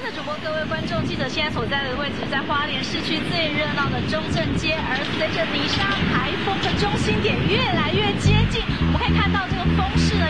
的主播，各位观众，记者现在所在的位置在花莲市区最热闹的中正街，而随着泥沙台风的中心点越来越接近，我们可以看到这个风势